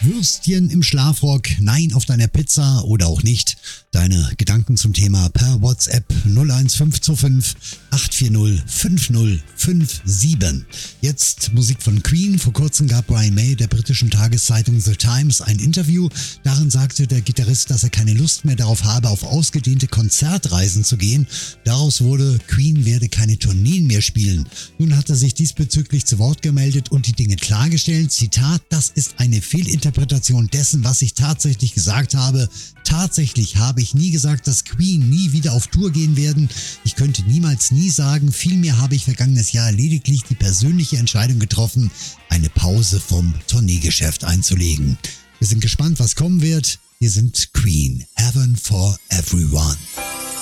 Würstchen im Schlafrock, Nein auf deiner Pizza oder auch nicht. Deine Gedanken zum Thema per WhatsApp 01525 840 5057. Jetzt Musik von Queen. Vor kurzem gab Brian May der britischen Tageszeitung The Times ein Interview. Darin sagte der Gitarrist, dass er keine Lust mehr darauf habe, auf ausgedehnte Konzertreisen zu gehen. Daraus wurde, Queen werde keine Tourneen mehr spielen. Nun hat er sich diesbezüglich zu Wort gemeldet und die Dinge klargestellt. Zitat, das ist eine Fehlinterpretation dessen, was ich tatsächlich gesagt habe. Tatsächlich habe ich nie gesagt, dass Queen nie wieder auf Tour gehen werden. Ich könnte niemals nie sagen. Vielmehr habe ich vergangenes Jahr lediglich die persönliche Entscheidung getroffen, eine Pause vom Tourneegeschäft einzulegen. Wir sind gespannt, was kommen wird. Hier sind Queen, Heaven for Everyone.